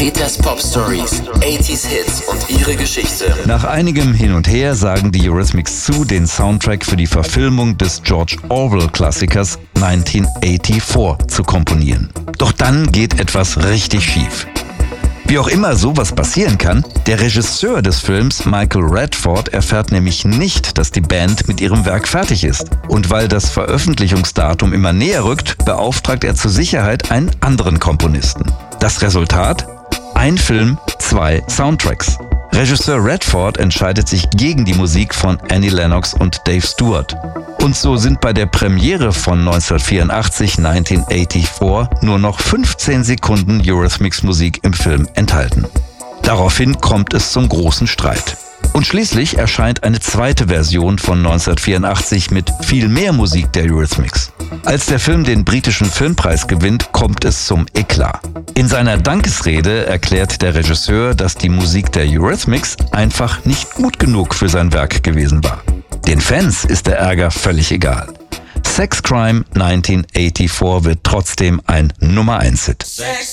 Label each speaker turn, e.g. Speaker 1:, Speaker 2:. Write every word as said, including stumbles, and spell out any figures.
Speaker 1: Peters Pop Stories, achtziger Hits und ihre Geschichte.
Speaker 2: Nach einigem Hin und Her sagen die Eurythmics zu, den Soundtrack für die Verfilmung des George Orwell-Klassikers neunzehnhundertvierundachtzig zu komponieren. Doch dann geht etwas richtig schief. Wie auch immer sowas passieren kann, der Regisseur des Films, Michael Radford, erfährt nämlich nicht, dass die Band mit ihrem Werk fertig ist. Und weil das Veröffentlichungsdatum immer näher rückt, beauftragt er zur Sicherheit einen anderen Komponisten. Das Resultat? Ein Film, zwei Soundtracks. Regisseur Radford entscheidet sich gegen die Musik von Annie Lennox und Dave Stewart. Und so sind bei der Premiere von neunzehnhundertvierundachtzig, neunzehnhundertvierundachtzig nur noch fünfzehn Sekunden Eurythmics-Musik im Film enthalten. Daraufhin kommt es zum großen Streit. Und schließlich erscheint eine zweite Version von neunzehnhundertvierundachtzig mit viel mehr Musik der Eurythmics. Als der Film den britischen Filmpreis gewinnt, kommt es zum Eklat. In seiner Dankesrede erklärt der Regisseur, dass die Musik der Eurythmics einfach nicht gut genug für sein Werk gewesen war. Den Fans ist der Ärger völlig egal. Sex Crime neunzehnhundertvierundachtzig wird trotzdem ein Nummer eins Hit.